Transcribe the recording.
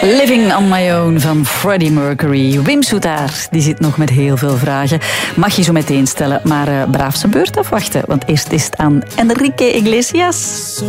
Living on my own van Freddie Mercury. Wim Soetaar, die zit nog met heel veel vragen. Mag je zo meteen stellen, maar braaf zijn beurt afwachten. Want eerst is het aan Enrique Iglesias.